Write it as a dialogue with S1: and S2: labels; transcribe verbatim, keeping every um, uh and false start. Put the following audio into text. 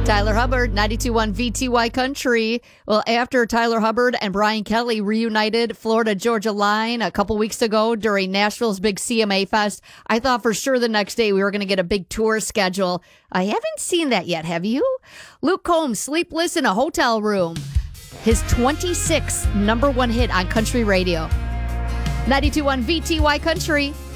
S1: Tyler Hubbard, ninety-two point one V T Y Country. Well, after Tyler Hubbard and Brian Kelly reunited Florida-Georgia line a couple weeks ago during Nashville's big C M A Fest, I thought for sure the next day we were going to get a big tour schedule. I haven't seen that yet, have you? Luke Combs, Sleepless in a Hotel Room. His twenty-sixth number one hit on country radio. ninety-two point one V T Y Country.